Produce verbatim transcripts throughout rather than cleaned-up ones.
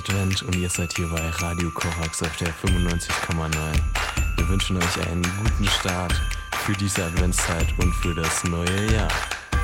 Advent und ihr seid hier bei Radio Korax auf der fünfundneunzig Komma neun. Wir wünschen euch einen guten Start für diese Adventszeit und für das neue Jahr.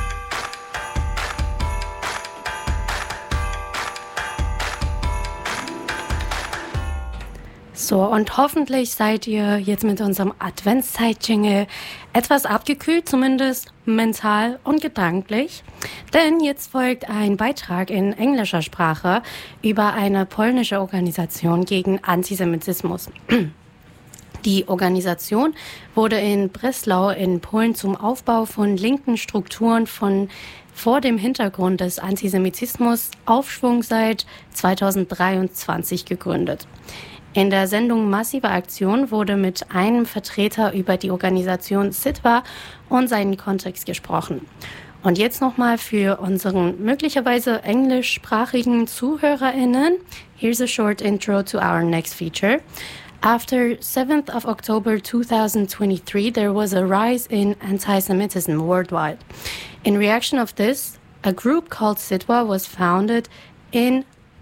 So, und hoffentlich seid ihr jetzt mit unserem Adventszeit-Jingle etwas abgekühlt, zumindest mental und gedanklich. Denn jetzt folgt ein Beitrag in englischer Sprache über eine polnische Organisation gegen Antisemitismus. Die Organisation wurde in Breslau in Polen zum Aufbau von linken Strukturen von vor dem Hintergrund des Antisemitismus Aufschwung seit zweitausenddreiundzwanzig gegründet. In der Sendung Massive Aktion wurde mit einem Vertreter über die Organisation Sitwa und seinen Kontext gesprochen. Und jetzt nochmal für unseren möglicherweise englischsprachigen ZuhörerInnen. Here's a short intro to our next feature. After seventh of October two thousand twenty-three, there was a rise in anti-Semitism worldwide. In reaction of this, a group called Sitwa was founded in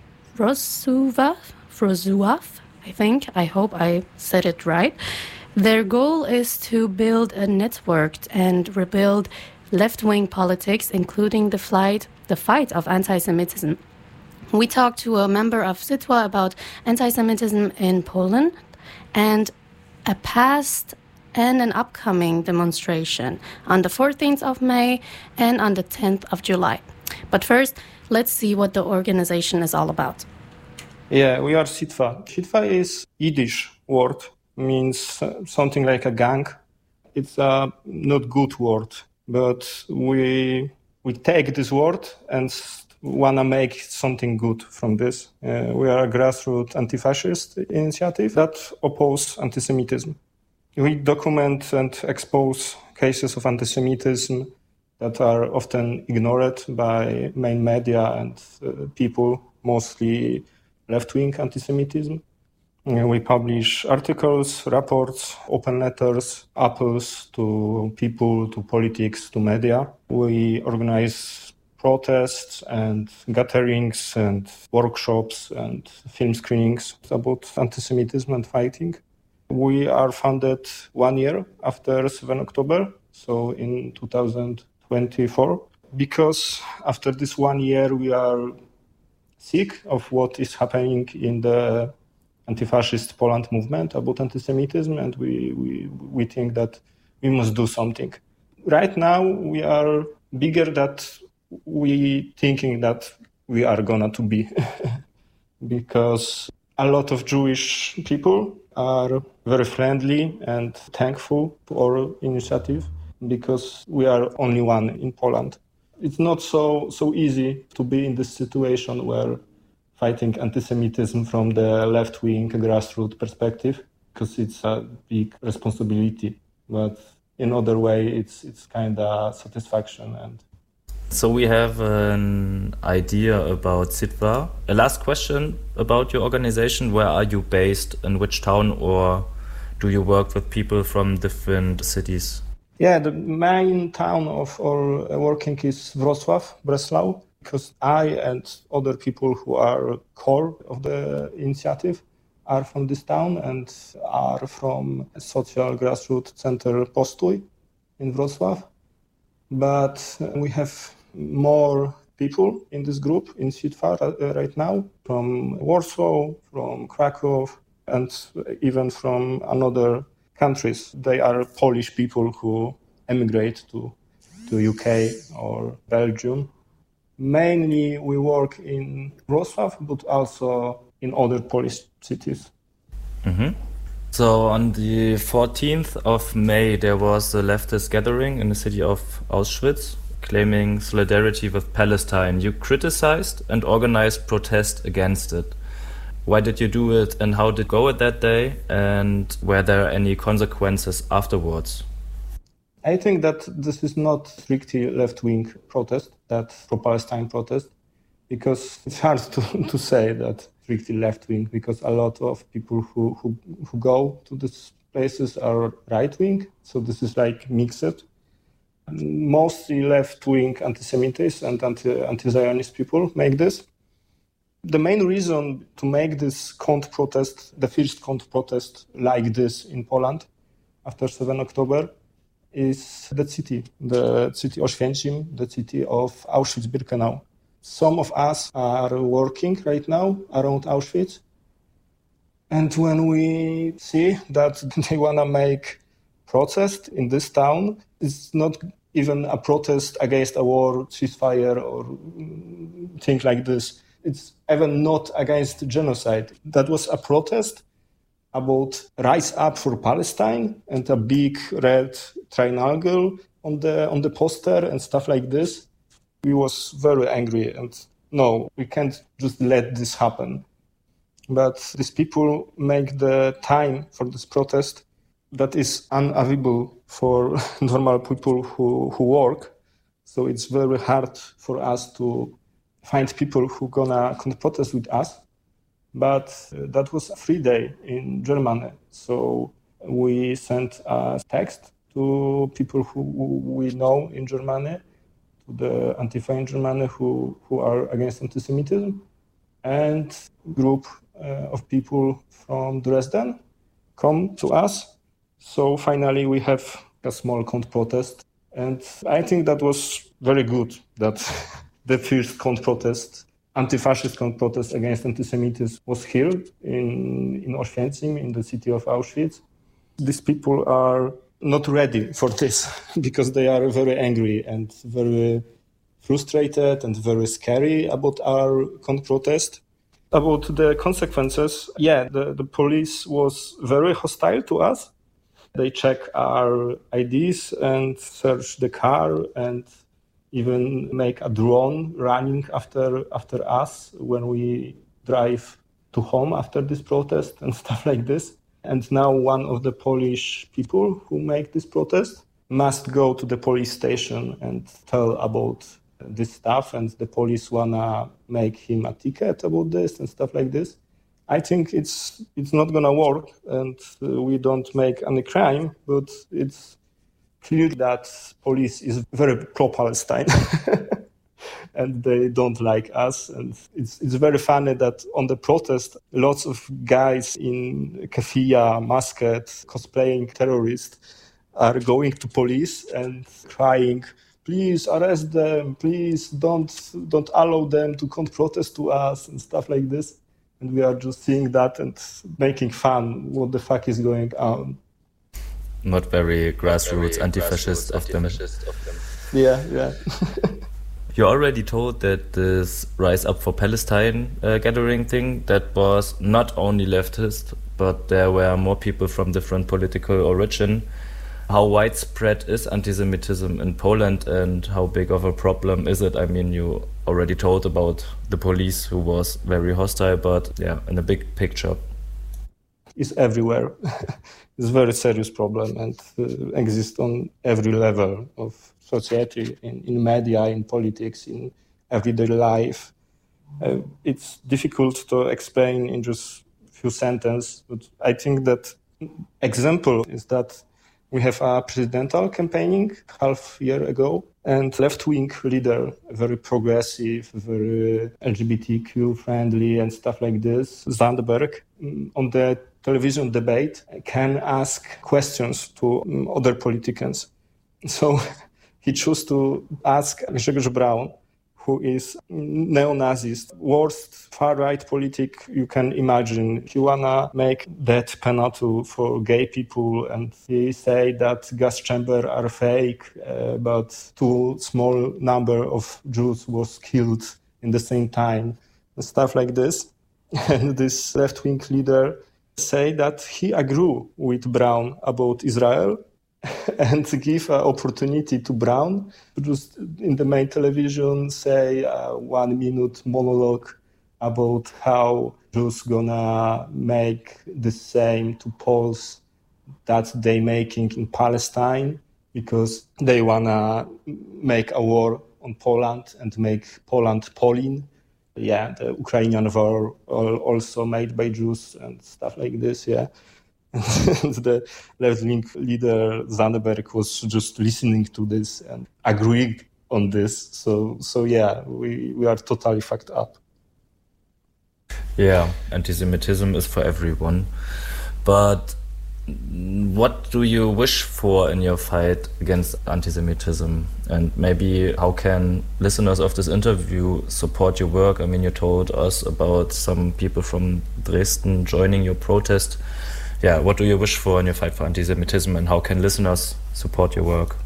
Wrocław, Wrocław, I think, I hope I said it right. Their goal is to build a network and rebuild left-wing politics, including the flight, the fight of anti-Semitism. We talked to a member of Sitwa about anti-Semitism in Poland and a past and an upcoming demonstration on the fourteenth of May and on the tenth of July. But first, let's see what the organization is all about. Yeah, we are Sitwa. Sitwa is Yiddish word, means something like a gang. It's a not good word, but we we take this word and wanna make something good from this. Uh, we are a grassroots anti-fascist initiative that oppose anti-Semitism. We document and expose cases of anti-Semitism that are often ignored by main media and uh, people, mostly left-wing anti-Semitism. Uh, we publish articles, reports, open letters, appeals to people, to politics, to media. We organize protests and gatherings and workshops and film screenings about anti-Semitism and fighting. We are founded one year after seventh of October, so in two thousand twenty-four, because after this one year we are sick of what is happening in the anti-fascist Poland movement about anti-Semitism, and we, we, we think that we must do something. Right now we are bigger than we thinking that we are gonna to be, because a lot of Jewish people are very friendly and thankful to our initiative, because we are only one in Poland. It's not so so easy to be in this situation where fighting anti-Semitism from the left-wing grassroots perspective, because it's a big responsibility. But in other way, it's it's kind of satisfaction. And so we have an idea about Sitwa. A last question about your organization: where are you based? In which town, or do you work with people from different cities? Yeah, the main town of our working is Wrocław, Breslau, because I and other people who are core of the initiative are from this town and are from social grassroots center Postój in Wrocław. But we have more people in this group in Sitwa right now, from Warsaw, from Kraków, and even from another countries. They are Polish people who emigrate to, to U K or Belgium. Mainly we work in Wrocław, but also in other Polish cities. Mm-hmm. So on the fourteenth of May, there was a leftist gathering in the city of Auschwitz, claiming solidarity with Palestine. You criticized and organized protest against it. Why did you do it, and how did it go at that day, and were there any consequences afterwards? I think that this is not strictly left-wing protest, that pro-Palestine protest, because it's hard to, to say that strictly left-wing, because a lot of people who, who, who go to these places are right-wing, so this is like mixed. Mostly left-wing anti-Semites and anti- anti-Zionist people make this. The main reason to make this counter-protest, the first counter-protest like this in Poland after seventh of October, is the city, the city Oświęcim, the city of Auschwitz-Birkenau. Some of us are working right now around Auschwitz. And when we see that they want to make protest in this town, it's not even a protest against a war, ceasefire, or things like this. It's even not against genocide. That was a protest about Rise Up for Palestine and a big red triangle on the on the poster and stuff like this. We was very angry and no, we can't just let this happen. But these people make the time for this protest that is unavailable for normal people who, who work. So it's very hard for us to find people who gonna protest with us. But uh, that was a free day in Germany. So we sent a text to people who, who we know in Germany, to the Antifa in Germany who, who are against anti-Semitism, and group uh, of people from Dresden come to us. So finally we have a small counter-protest. And I think that was very good that the first counter-protest, anti-fascist counter-protest against anti-Semitism was here in, in Oświęcim, in the city of Auschwitz. These people are not ready for this because they are very angry and very frustrated and very scary about our counter-protest. About the consequences, yeah, the, the police was very hostile to us. They check our I Ds and search the car and even make a drone running after after us when we drive to home after this protest and stuff like this. And now one of the Polish people who make this protest must go to the police station and tell about this stuff, and the police wanna make him a ticket about this and stuff like this. I think it's it's not gonna work, and uh, we don't make any crime, but it's clear that police is very pro-Palestine and they don't like us. And it's it's very funny that on the protest, lots of guys in keffiyeh, masked, cosplaying terrorists are going to police and crying, please arrest them, please don't don't allow them to come protest to us and stuff like this. And we are just seeing that and making fun. What the fuck is going on? Not very grassroots, anti-fascist of them. Yeah, yeah. You already told that this Rise Up for Palestine uh, gathering thing, that was not only leftist, but there were more people from different political origin. How widespread is anti-Semitism in Poland and how big of a problem is it? I mean, you already told about the police who was very hostile, but yeah, in the big picture. It's everywhere. It's a very serious problem and uh, exists on every level of society, in, in media, in politics, in everyday life. Uh, it's difficult to explain in just few sentences, but I think that example is that we have a presidential campaigning half year ago, and left-wing leader, very progressive, very L G B T Q friendly and stuff like this, Zandberg, on the television debate can ask questions to other politicians. So he chose to ask Grzegorz Braun, who is neo-Nazist, worst far-right politic you can imagine. He wanna make death penalty for gay people, and he say that gas chamber are fake, uh, but too small number of Jews was killed in the same time, and stuff like this. And this left-wing leader say that he agree with Braun about Israel, and give an opportunity to Braun to just in the main television say a one minute monologue about how Jews gonna make the same to Poles that they making in Palestine because they wanna make a war on Poland and make Poland Polin. Yeah, the Ukrainian war also made by Jews and stuff like this, yeah. And the left-wing leader Zandberg was just listening to this and agreeing on this. So, so yeah, we, we are totally fucked up. Yeah, anti-Semitism is for everyone. But what do you wish for in your fight against anti-Semitism? And maybe how can listeners of this interview support your work? I mean, you told us about some people from Dresden joining your protest. Yeah, what do you wish for in your fight for anti-Semitism, and how can listeners support your work?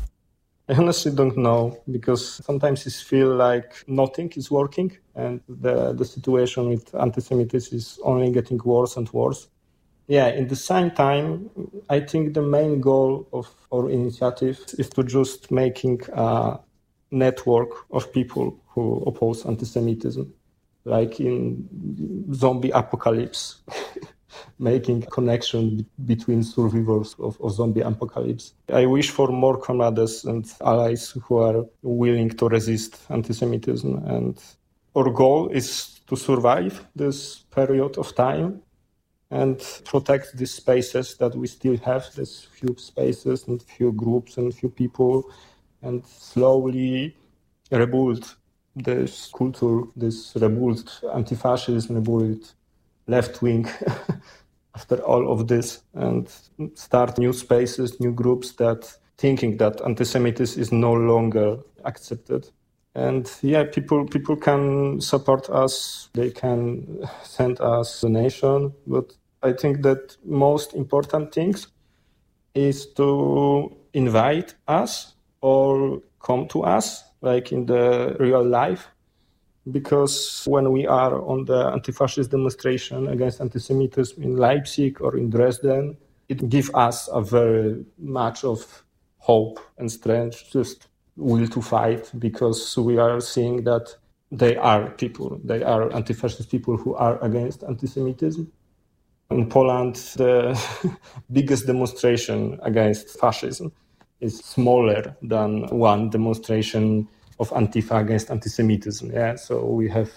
I honestly don't know, because sometimes it feels like nothing is working and the, the situation with anti-Semitism is only getting worse and worse. Yeah, in the same time, I think the main goal of our initiative is to just making a network of people who oppose anti-Semitism, like in zombie apocalypse. Making connection between survivors of, of zombie apocalypse. I wish for more comrades and allies who are willing to resist anti-Semitism. And our goal is to survive this period of time and protect these spaces that we still have, these few spaces and few groups and few people, and slowly rebuild this culture, this rebuild anti-fascism, rebuild left-wing after all of this, and start new spaces, new groups that thinking that anti-Semitism is no longer accepted. And yeah, people people can support us, they can send us donation, but I think that most important things is to invite us or come to us, like in the real life. Because when we are on the anti-fascist demonstration against anti-Semitism in Leipzig or in Dresden, it gives us a very much of hope and strength, just will to fight, because we are seeing that they are people, they are anti-fascist people who are against anti-Semitism. In Poland, the biggest demonstration against fascism is smaller than one demonstration of Antifa against anti-Semitism. Yeah, so we have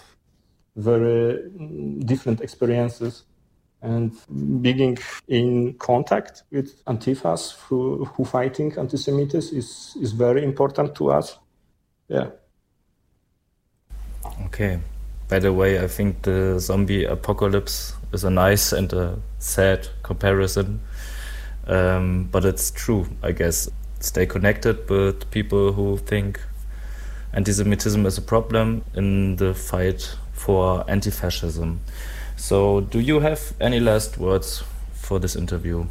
very different experiences, and being in contact with Antifas who who fighting anti-Semitism is is very important to us. Yeah. Okay. By the way, I think the zombie apocalypse is a nice and a sad comparison, um, but it's true, I guess. Stay connected with people who think anti-Semitism is a problem in the fight for anti-fascism. So do you have any last words for this interview?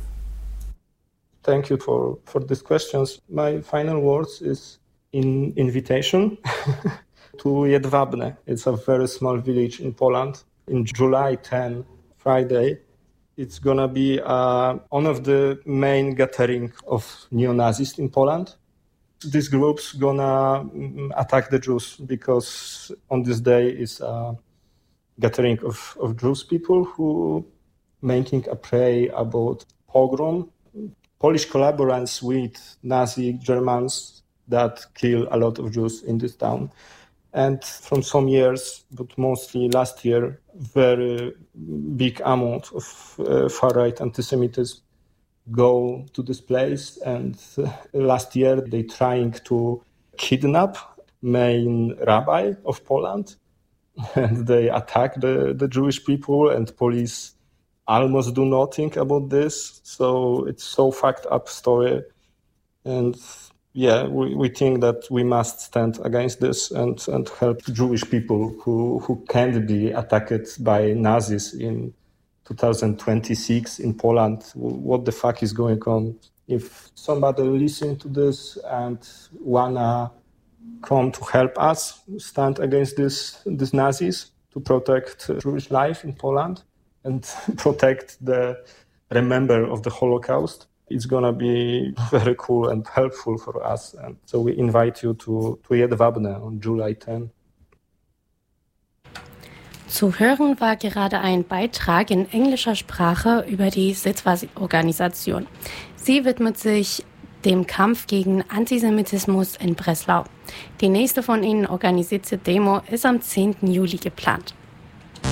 Thank you for, for these questions. My final words is in invitation to Jedwabne. It's a very small village in Poland. In July tenth, Friday, it's going to be uh, one of the main gathering of neo-Nazis in Poland. These groups gonna attack the Jews because on this day is a gathering of, of Jewish people who making a prey about pogrom, Polish collaborations with Nazi Germans that kill a lot of Jews in this town. And from some years, but mostly last year, very big amount of uh, far-right anti-Semitism go to this place. And uh, last year, they trying to kidnap main rabbi of Poland. And they attack the, the Jewish people, and police almost do nothing about this. So it's so fucked up story. And yeah, we, we think that we must stand against this and, and help Jewish people who, who can't be attacked by Nazis in two thousand twenty-six in Poland. What the fuck is going on? If somebody listen to this and wanna come to help us stand against this, these Nazis to protect Jewish life in Poland and protect the remember of the Holocaust, it's going to be very cool and helpful for us. And so we invite you to, to Jedwabne on July tenth. Zu hören war gerade ein Beitrag in englischer Sprache über die Sitwa-Organisation. Sie widmet sich dem Kampf gegen Antisemitismus in Breslau. Die nächste von ihnen organisierte Demo ist am zehnten Juli geplant.